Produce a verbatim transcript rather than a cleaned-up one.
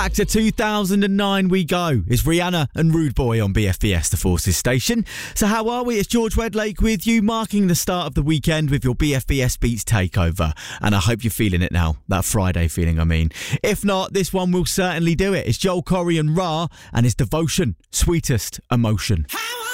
Back to two thousand nine we go. It's Rihanna and Rude Boy on B F B S, the Forces station. So how are we? It's George Wedlake with you, marking the start of the weekend with your B F B S Beats takeover. And I hope you're feeling it now. That Friday feeling, I mean. If not, this one will certainly do it. It's Joel Corry and Ra, and it's Devotion, Sweetest Emotion.